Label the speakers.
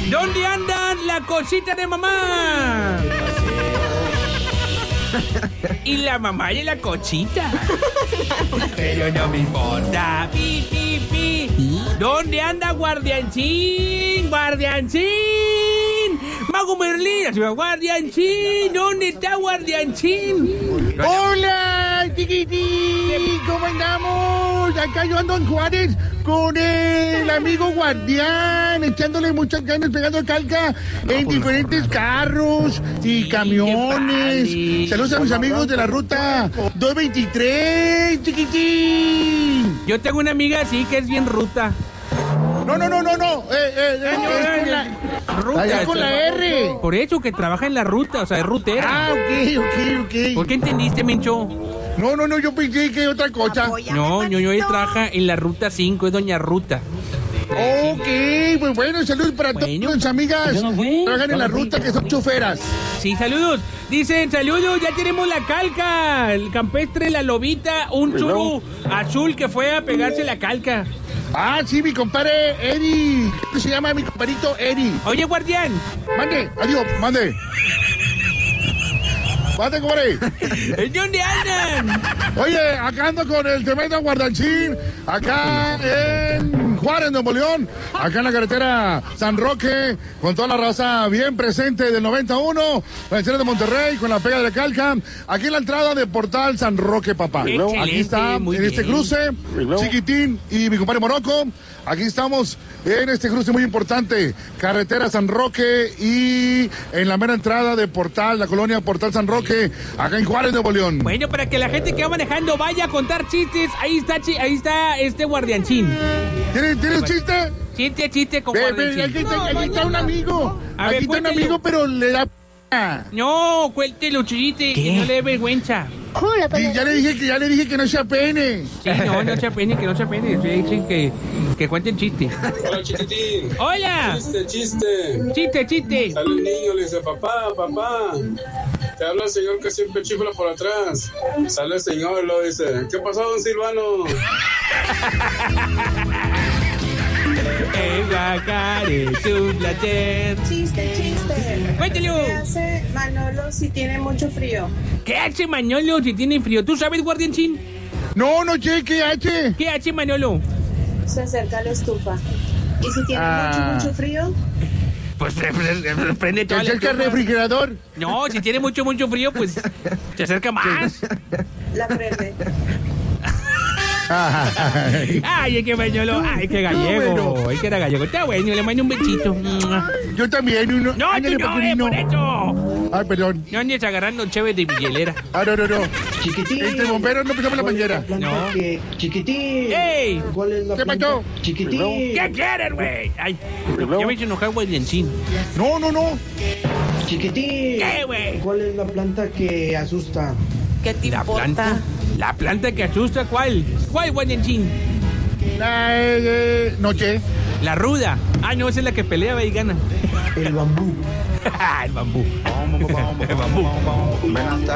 Speaker 1: ¿Dónde andan la cosita de mamá? Y la mamá de la cochita. Pero no me importa. Pi, pi, pi. ¿Dónde anda Guardiancín? ¡Guardiancín! Mago Merlín, Guardiancín. ¿Dónde está Guardiancín?
Speaker 2: ¡Hola, chiquitín! ¿Cómo andamos? Acá yo ando en Juárez con el amigo Guardián, echándole muchas ganas, pegando calca en diferentes carros y camiones. Saludos a mis amigos de la ruta 223, chiquitín.
Speaker 1: Yo tengo una amiga así que es bien ruta.
Speaker 2: No. Allá con la R.
Speaker 1: Por eso que trabaja en la ruta, o sea, es rutera.
Speaker 2: Ah, ok.
Speaker 1: ¿Por qué entendiste, Mencho?
Speaker 2: No, yo pensé que otra cosa.
Speaker 1: No, él trabaja en la ruta 5, es doña Ruta.
Speaker 2: Ok, pues bueno, saludos para todas mis amigas que trabajan en la ruta, que son choferas.
Speaker 1: Sí, saludos. Dicen, saludos, ya tenemos la calca. El campestre, la lobita, un churu azul que fue a pegarse la calca.
Speaker 2: Ah, sí, mi compadre Eri. ¿Cómo se llama mi compadrito Eri?
Speaker 1: Oye, Guardián.
Speaker 2: Mande, adiós, mande. Mande, compadre.
Speaker 1: ¿Dónde andan?
Speaker 2: Oye, acá ando con el tremendo Guardancín, acá en Juárez, Nuevo León, acá en la carretera San Roque, con toda la raza bien presente del 91, la escena de Monterrey, con la pega de la calca, aquí en la entrada de Portal San Roque, papá.
Speaker 1: Excelente,
Speaker 2: Aquí está, en este cruce, Chiquitín y mi compadre Morocco, aquí estamos en este cruce muy importante, carretera San Roque y en la mera entrada de Portal, la colonia Portal San Roque, acá en Juárez, Nuevo León.
Speaker 1: Bueno, para que la gente que va manejando vaya a contar chistes, ahí está este Guardiancín.
Speaker 2: ¿Tiene un chiste?
Speaker 1: Chiste con Guardiancín.
Speaker 2: Aquí está un amigo.
Speaker 1: A ver,
Speaker 2: Aquí está un
Speaker 1: cuéntelo.
Speaker 2: amigo, pero le da p***.
Speaker 1: No, cuéntelo, chiste, que no le dé vergüenza.
Speaker 2: Y ya le dije que no se apene.
Speaker 1: Sí, no se apene, que no se apene. Dicen que cuenten chiste.
Speaker 3: Hola, chiquitín.
Speaker 1: ¡Hola!
Speaker 3: Chiste.
Speaker 1: Chiste.
Speaker 3: Sale el niño, le dice, papá. Te habla el señor que siempre chifla por atrás. Sale el señor y lo dice, ¿qué pasó, don Silvano?
Speaker 1: Tu placer.
Speaker 4: Chiste.
Speaker 1: Cuéntelo.
Speaker 4: ¿Qué hace Manolo si tiene mucho frío?
Speaker 1: ¿Qué hace Manolo si tiene frío? ¿Tú sabes, Guardiancín?
Speaker 2: No, che, ¿qué hace?
Speaker 1: ¿Qué hace Manolo?
Speaker 4: Se acerca a la estufa. ¿Y si tiene mucho frío?
Speaker 1: Pues prende
Speaker 2: ¿Te
Speaker 1: toda la
Speaker 2: acerca al
Speaker 1: estufa.
Speaker 2: refrigerador?
Speaker 1: No, si tiene mucho frío, pues se acerca más.
Speaker 4: La prende.
Speaker 1: Ay, es que Manolo, ay, que gallego.
Speaker 2: Bueno.
Speaker 1: Ay, que era gallego. Está bueno, le mando un besito.
Speaker 2: Yo también, uno.
Speaker 1: No,
Speaker 2: Ándale,
Speaker 1: tú no,
Speaker 2: pequeñino.
Speaker 1: por eso.
Speaker 2: Ay, perdón.
Speaker 1: No andes agarrando chévere de Villalera.
Speaker 2: Ah, no.
Speaker 5: Chiquitín.
Speaker 2: Este bombero no pisamos la bañera.
Speaker 1: No.
Speaker 5: Chiquitín.
Speaker 1: ¡Ey!
Speaker 5: ¿Cuál es la
Speaker 2: ¿Qué
Speaker 5: planta?
Speaker 2: pasó?
Speaker 5: Chiquitín.
Speaker 1: ¿Qué quieres, güey? Ay, ya me hizo enojar Guardiancín.
Speaker 2: No.
Speaker 5: Chiquitín.
Speaker 1: ¿Qué, güey?
Speaker 5: ¿Cuál es la planta que asusta?
Speaker 4: ¿Qué te
Speaker 1: ¿La
Speaker 4: importa?
Speaker 1: planta? ¿La planta que asusta? ¿Cuál? ¿Cuál, Guardiancín?
Speaker 2: Noche.
Speaker 1: La ruda. Ah, no, esa es la que pelea y gana.
Speaker 5: El bambú.
Speaker 1: El bambú. El bambú.